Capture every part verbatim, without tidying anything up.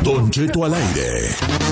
Don Cheto al aire.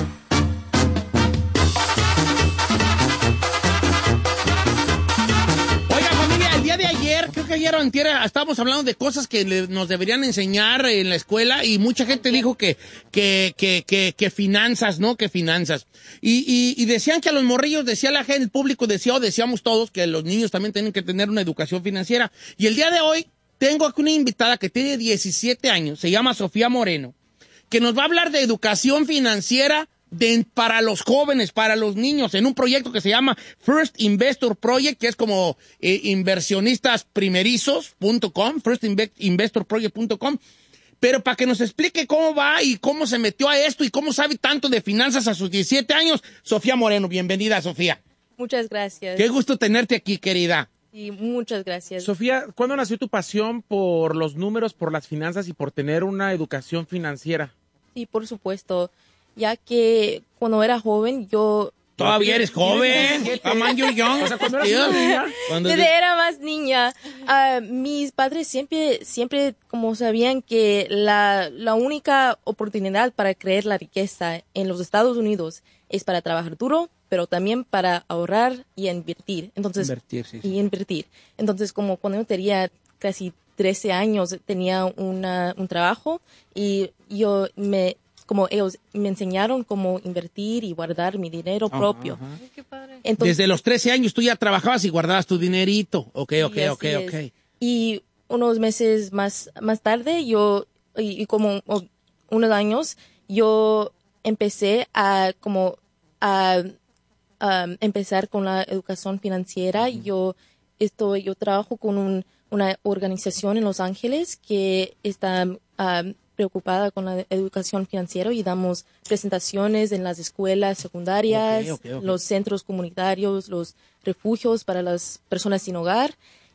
De ayer, creo que ayer o antier, estábamos hablando de cosas que le, nos deberían enseñar en la escuela y mucha gente dijo que, que, que, que, que finanzas, ¿no? Que finanzas. Y, y, y decían que a los morrillos, decía la gente, el público decía, o decíamos todos, que los niños también tienen que tener una educación financiera. Y el día de hoy tengo aquí una invitada que tiene diecisiete años, se llama Sofía Moreno, que nos va a hablar de educación financiera De, para los jóvenes, para los niños, en un proyecto que se llama First Investor Project, que es como eh, inversionistas primerizos punto com, first investor project punto com. Pero para que nos explique cómo va y cómo se metió a esto y cómo sabe tanto de finanzas a sus diecisiete años, Sofía Moreno. Bienvenida, Sofía. Muchas gracias. Qué gusto tenerte aquí, querida. Y muchas gracias. Sofía, ¿cuándo nació tu pasión por los números, por las finanzas y por tener una educación financiera? Sí, por supuesto. Ya que cuando era joven, yo... Todavía eres joven. Come on, you're young. O sea, cuando eras niña. Desde era más niña, uh, mis padres siempre, siempre como sabían que la, la única oportunidad para crear la riqueza en los Estados Unidos es para trabajar duro, pero también para ahorrar y invertir. Entonces, invertir, sí, sí. Y invertir. Entonces, como cuando yo tenía casi trece años, tenía una, un trabajo y yo me... como ellos me enseñaron cómo invertir y guardar mi dinero Ajá, propio. ajá. Qué padre. Entonces, desde los trece años tú ya trabajabas y guardabas tu dinerito. Ok, ok, sí, ok, ok. Es. Y unos meses más, más tarde, yo, y, y como oh, unos años, yo empecé a como a, a empezar con la educación financiera. Uh-huh. Yo estoy, yo trabajo con un, una organización en Los Ángeles que está um, preocupada con la educación financiera y damos presentaciones en las escuelas secundarias, okay, okay, okay. los centros comunitarios, los refugios para las personas sin hogar.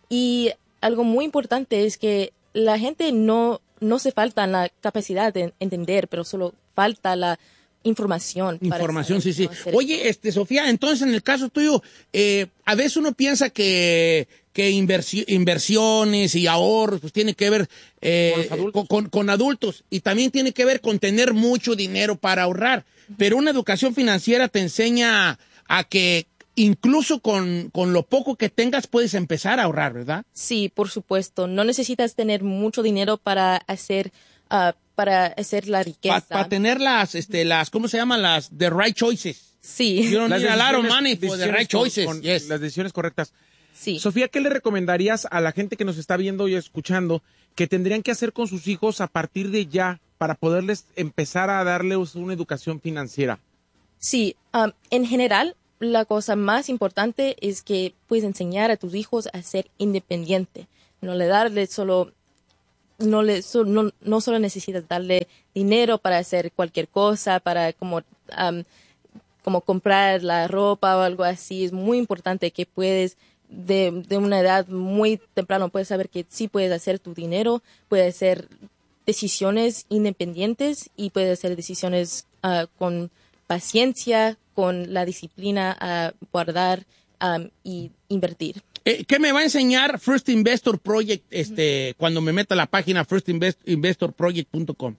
Y algo muy importante es que la gente no, no se falta la capacidad de entender, pero solo falta la información. Información, sí, sí. Oye, este, Sofía, entonces en el caso tuyo, eh, a veces uno piensa que, que inversi- inversiones y ahorros, pues tiene que ver eh, con, adultos. Con, con adultos y también tiene que ver con tener mucho dinero para ahorrar. Pero una educación financiera te enseña a que incluso con, con lo poco que tengas puedes empezar a ahorrar, ¿verdad? Sí, por supuesto. No necesitas tener mucho dinero para hacer... Uh, para hacer la riqueza. Para pa tener las, este, las, ¿cómo se llaman? Las the right choices. Sí. You don't need a lot of money for the right choices. Con, con yes. Las decisiones correctas. Sí. Sofía, ¿qué le recomendarías a la gente que nos está viendo y escuchando que tendrían que hacer con sus hijos a partir de ya para poderles empezar a darles una educación financiera? Sí, um, en general, la cosa más importante es que puedes enseñar a tus hijos a ser independiente. No le darles solo... No, le, so, no, no solo necesitas darle dinero para hacer cualquier cosa, para como, um, como comprar la ropa o algo así. Es muy importante que puedes, de, de una edad muy temprana, puedes saber que sí puedes hacer tu dinero, puedes hacer decisiones independientes y puedes hacer decisiones uh, con paciencia, con la disciplina a guardar um, y invertir. Eh, ¿Qué me va a enseñar First Investor Project este, uh-huh. cuando me meta a la página first investor project punto com?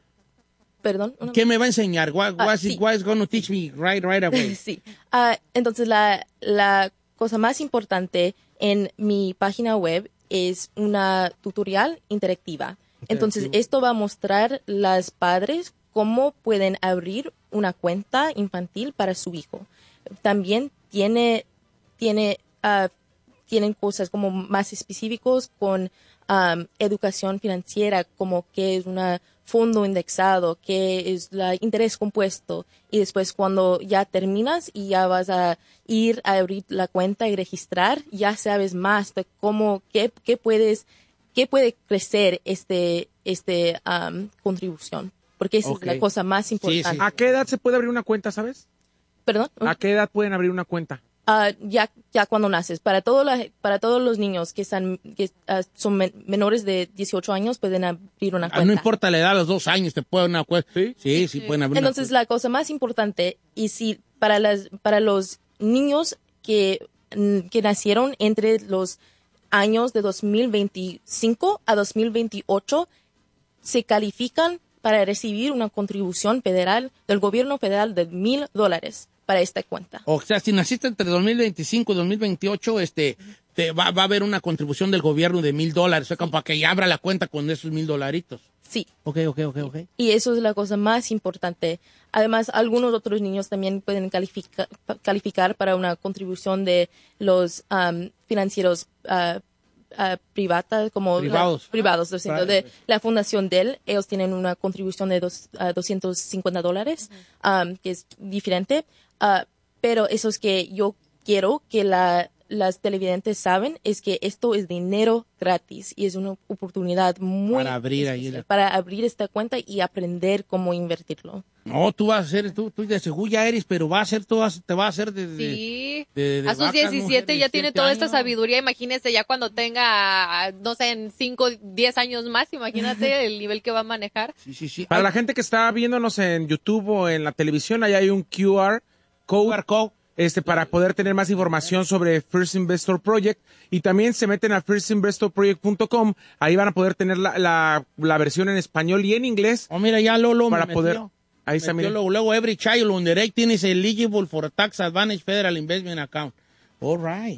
Perdón. ¿Qué me va a enseñar? What, ah, what's sí. it, what is going to teach me right, right away? Sí. Uh, entonces, la, la cosa más importante en mi página web es una tutorial interactiva. Entonces, esto va a mostrar a los padres cómo pueden abrir una cuenta infantil para su hijo. También tiene, tiene uh, tienen cosas como más específicos con um, educación financiera, como qué es un fondo indexado, qué es el interés compuesto. Y después cuando ya terminas y ya vas a ir a abrir la cuenta y registrar, ya sabes más de cómo, qué, qué puedes, qué puede crecer este, este um, contribución. Porque es okay. la cosa más importante. Sí, sí. ¿A qué edad se puede abrir una cuenta, sabes? ¿Perdón? ¿A qué edad pueden abrir una cuenta? Uh, ya, ya cuando naces. Para, todo la, para todos los niños que, están, que uh, son men menores de dieciocho años pueden abrir una cuenta. Ah, no importa la edad, a los dos años te pueden una cuenta. ¿Sí? Sí, sí, sí pueden abrir Entonces, una la cosa más importante, y si para, las, para los niños que, que nacieron entre los años de dos mil veinticinco a dos mil veintiocho, se califican para recibir una contribución federal del gobierno federal de mil dólares para esta cuenta. O sea, si naciste entre dos mil veinticinco y dos mil veintiocho, este, te va, va a haber una contribución del gobierno de mil dólares, o sea, como para que abra la cuenta con esos mil dolaritos. Sí. Ok, ok, ok, ok. Y eso es la cosa más importante. Además, algunos otros niños también pueden calificar, calificar para una contribución de los um, financieros uh, uh, privados, como privados, la, privados lo siento, de la fundación de él. Ellos tienen una contribución de dos, uh, doscientos cincuenta dólares, um, que es diferente. Uh, pero eso es que yo quiero que la, las televidentes saben, es que esto es dinero gratis y es una oportunidad muy para abrir ahí la... para abrir esta cuenta y aprender cómo invertirlo. No, tú vas a ser, tú, tú de seguro ya eres, pero va a ser todas, te va a hacer de, de, sí. de, de a sus vacas, diecisiete mujer, ya tiene toda años. esta sabiduría. Imagínese ya cuando tenga, no sé, en cinco, diez años más, imagínate el nivel que va a manejar. Sí, sí, sí. Para Ay, la gente que está viéndonos en YouTube o en la televisión, ahí hay un Q R code. Q R code. Este, para poder tener más información sobre First Investor Project, y también se meten a first investor project punto com, ahí van a poder tener la, la, la versión en español y en inglés. Oh, mira, ya Lolo para me poder, metió. ahí está, Metió mira. luego, luego, every child on the right is eligible for a tax advantage federal investment account. All right.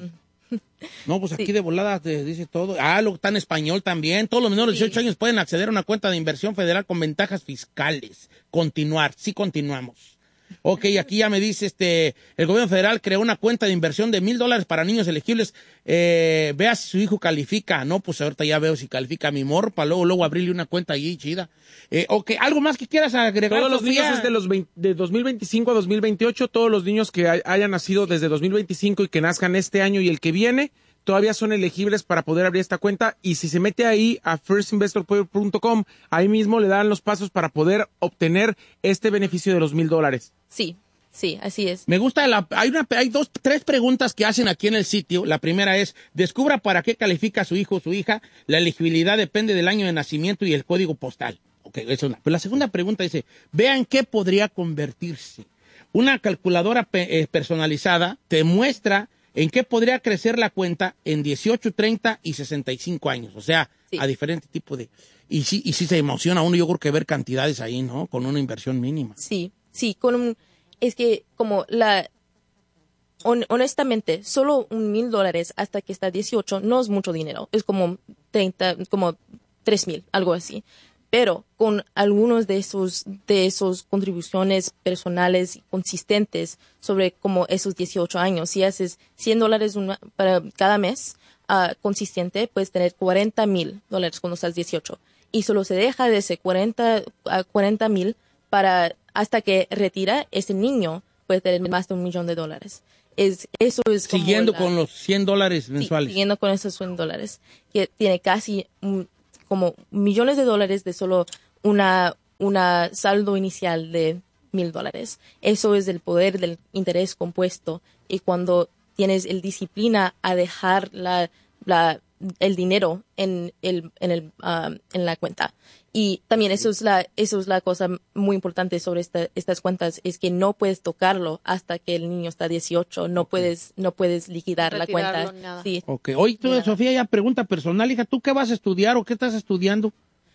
No, pues aquí Sí. de volada te dice todo. Ah, lo está en español también. Todos los menores de Sí. dieciocho años pueden acceder a una cuenta de inversión federal con ventajas fiscales. Continuar. Sí, continuamos. Ok, aquí ya me dice, este, el gobierno federal creó una cuenta de inversión de mil dólares para niños elegibles. Eh, vea si su hijo califica. No, pues ahorita ya veo si califica a mi morro, para luego, luego abrirle una cuenta allí chida. Eh, ok, ¿algo más que quieras agregar, Todos los Sofía? niños desde los veinte de dos mil veinticinco a dos mil veintiocho, todos los niños que hay- hayan nacido desde dos mil veinticinco y que nazcan este año y el que viene, todavía son elegibles para poder abrir esta cuenta. Y si se mete ahí a first investor project punto com, ahí mismo le dan los pasos para poder obtener este beneficio de los mil dólares. Sí, sí, así es. Me gusta, la, hay, una, hay dos, tres preguntas que hacen aquí en el sitio. La primera es, descubra para qué califica su hijo o su hija. La elegibilidad depende del año de nacimiento y el código postal. Ok, eso es una. Pero la segunda pregunta dice, vean qué podría convertirse. Una calculadora pe- eh, personalizada te muestra en qué podría crecer la cuenta en dieciocho, treinta y sesenta y cinco años. O sea, Sí. a diferentes tipos de... Y sí, y sí se emociona uno, yo creo que ver cantidades ahí, ¿no? Con una inversión mínima. Sí, sí, con un, es que como la, hon- honestamente, solo un mil dólares hasta que está dieciocho no es mucho dinero, es como treinta, como tres mil, algo así. Pero con algunos de esos, de esos contribuciones personales y consistentes sobre como esos dieciocho años, si haces cien dólares una- para cada mes, ah, consistente, puedes tener cuarenta mil dólares cuando estás dieciocho. Y solo se deja de ese cuarenta a cuarenta mil para hasta que retira, ese niño puede tener más de un millón de dólares. Es, eso es como Siguiendo la- con los cien dólares sí, mensuales. siguiendo con esos cien dólares, que tiene casi un- como millones de dólares de solo una, una saldo inicial de mil dólares. Eso es el poder del interés compuesto. Y cuando tienes el disciplina a dejar la, la, el dinero en, el, en, el, um, en la cuenta. Y también eso es la, eso es la cosa muy importante sobre esta, estas cuentas, es que no puedes tocarlo hasta que el niño está dieciocho, no puedes, no puedes liquidar la Retirarlo, cuenta. nada. Sí. Ok. Oye, tú, Nada. Sofía, ya pregunta personal, hija, ¿tú qué vas a estudiar o qué estás estudiando?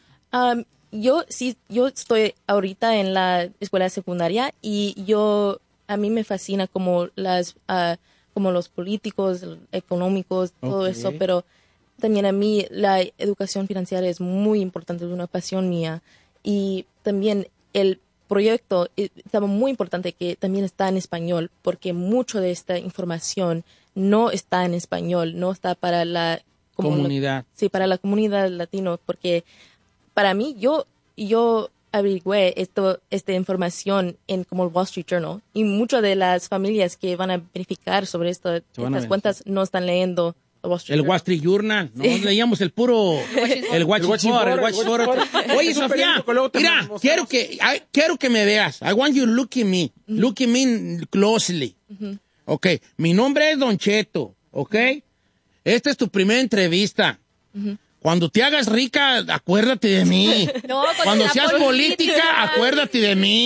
Um, yo sí, yo estoy ahorita en la escuela secundaria y yo, a mí me fascina como las, ah, como los políticos, económicos, todo Ok. eso, pero también a mí la educación financiera es muy importante, es una pasión mía. Y también el proyecto eh, estaba muy importante que también está en español, porque mucho de esta información no está en español, no está para la como la- Comunidad. sí, para la comunidad latino, porque para mí, yo, yo averigüé esto, esta información en como el Wall Street Journal, y muchas de las familias que van a verificar sobre esto, van a estas beneficiar. cuentas no están leyendo el Wall Street El Journal. Wall Street Journal. No leíamos el puro. El Watch El Watch Report, el Report, Watch el Watch Report. Report. Oye, Es un Sofía, periódico que luego te mira, mostramos. quiero que, I- quiero que me veas. I want you to look at me. Look at me closely. Ok, mi nombre es Don Cheto, ok. Esta es tu primera entrevista. Cuando te hagas rica, acuérdate de mí. No, con Cuando la seas política, acuérdate de mí.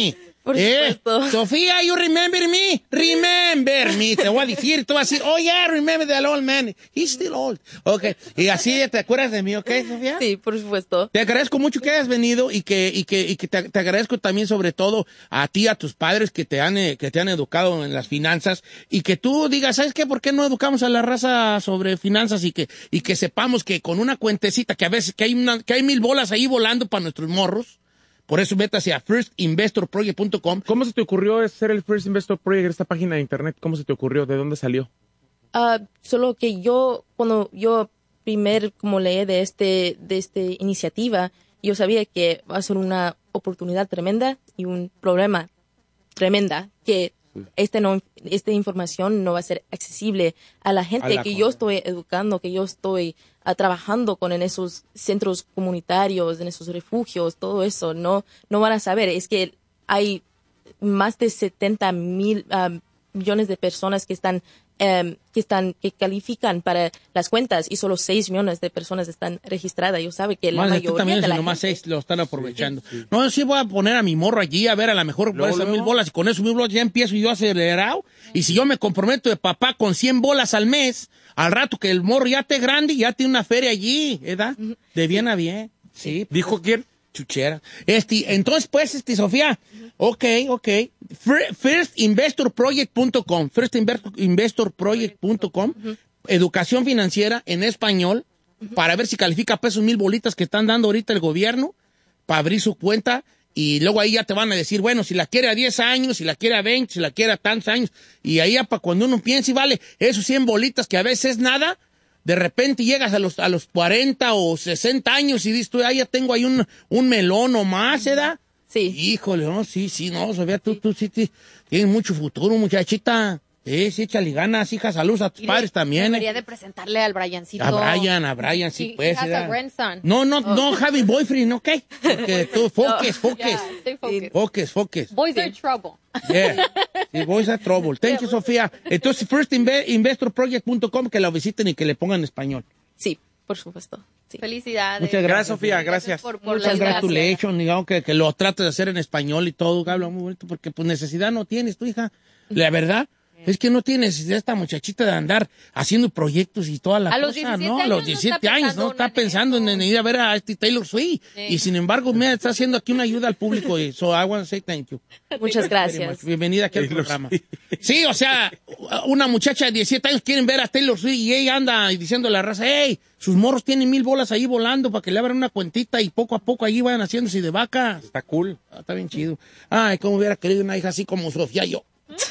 Por Eh, supuesto. Sofía, you remember me? Remember me. Te voy a decir, te voy a decir, oh yeah, remember that old man. He's still old. Ok, y así te acuerdas de mí, ¿ok, Sofía? Sí, por supuesto. Te agradezco mucho que hayas venido y que, y que, y que te, te agradezco también sobre todo a ti, a tus padres que te han, eh, que te han educado en las finanzas y que tú digas, ¿sabes qué? ¿Por qué no educamos a la raza sobre finanzas y que, y que sepamos que con una cuentecita que a veces, que hay una, que hay mil bolas ahí volando para nuestros morros? Por eso métase a first investor project punto com. ¿Cómo se te ocurrió hacer el First Investor Project, esta página de internet? ¿Cómo se te ocurrió? ¿De dónde salió? Ah, solo que yo, cuando yo primer como leí de este, de esta iniciativa, yo sabía que va a ser una oportunidad tremenda y un problema tremenda, que este no, esta información no va a ser accesible a la gente A la que comunidad. yo estoy educando, que yo estoy uh, trabajando con en esos centros comunitarios, en esos refugios, todo eso. No, no van a saber. Es que hay más de setenta mil uh, millones de personas que están Um, que están que califican para las cuentas y solo seis millones de personas están registradas. Yo sabe que la Más, mayoría tú también, de si la nomás gente, seis lo están aprovechando. No, yo sí voy a poner a mi morro allí, a ver, a lo mejor por Luego, esas mil luego. bolas, y con esos mil bolas ya empiezo yo acelerado. Y si yo me comprometo de papá con cien bolas al mes, al rato que el morro ya esté grande, ya tiene una feria allí, ¿verdad? De bien a bien. Sí. ¿Dijo quién? Chuchera. Este, entonces, pues, este, Sofía, ok, ok. Fir- first investor project punto com, first investor project punto com, educación financiera en español, para ver si califica pesos mil bolitas que están dando ahorita el gobierno, para abrir su cuenta, y luego ahí ya te van a decir, bueno, si la quiere a diez años, si la quiere a veinte, si la quiere a tantos años, y ahí ya para cuando uno piense, y vale, esos cien bolitas que a veces es nada, de repente llegas a los, a los cuarenta o sesenta años y dices tú, ah, ya tengo ahí un, un melón o más, ¿verdad? sí, Híjole, no, sí, sí, no, Sofía, tú, tú sí ti- tienes mucho futuro, muchachita. Sí, sí, échale ganas, hija, saludos a tus Y padres de- también. Debería eh. de presentarle al Briancito. A Brian, a Brian, sí, He- pues. he has a ¿verdad? grandson. No, no, no, have a boyfriend, ¿ok? Porque tú, focus, focus, Yeah, stay focused. focus, focus. Boys are trouble. Yeah. Sí, boys are trouble. Thank you, Sofía. Entonces, first investor project punto com, que la visiten y que le pongan español. sí, por supuesto. Sí. Felicidades. Muchas Gracias, Sofía, gracias. Por, por Muchas la congratulations, digamos que, que lo trates de hacer en español y todo, que habla muy bonito, porque pues necesidad no tienes tu hija. La verdad es que no tiene necesidad esta muchachita de andar haciendo proyectos y toda la A cosa, los diecisiete ¿no? A años los no diecisiete está años, pensando ¿no? Está en pensando en, eso. en ir a ver a este Taylor Swift. Sí. Y sin embargo, mira, está haciendo aquí una ayuda al público. Y so I want to say thank you. Muchas Very much. gracias. Bienvenida aquí al Taylor programa. Sí, o sea, una muchacha de diecisiete años quieren ver a Taylor Swift y ella anda diciendo a la raza, hey, sus morros tienen mil bolas ahí volando para que le abran una cuentita y poco a poco allí vayan haciéndose de vacas. Está cool. Ah, está bien chido. Ay, cómo hubiera querido una hija así como Sofía yo.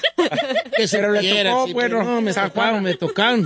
Que se Pero le pudiera, tocó, sí, bueno, pero no, me San tocaron, Juan. me tocaron.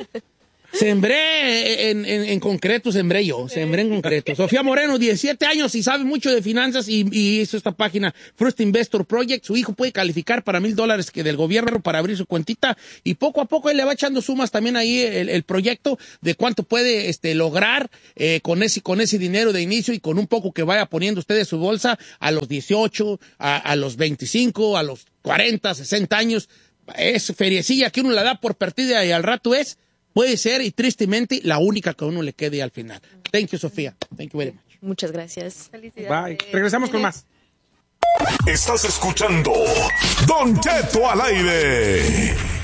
Sembré en, en, en concreto, sembré yo, sembré en concreto. Sofía Moreno, diecisiete años y sabe mucho de finanzas y, y hizo esta página First Investor Project. Su hijo puede calificar para mil dólares que del gobierno para abrir su cuentita y poco a poco él le va echando sumas también ahí el, el proyecto de cuánto puede este, lograr eh, con, ese, con ese dinero de inicio y con un poco que vaya poniendo usted de su bolsa a los dieciocho, a, a los veinticinco, a los cuarenta, sesenta años. Es feriecilla que uno la da por partida y al rato es, puede ser y tristemente la única que a uno le quede al final. Thank you, Sofía. Thank you very much. Muchas gracias. Felicidades. Bye. Regresamos con más. Estás escuchando Don Cheto al aire.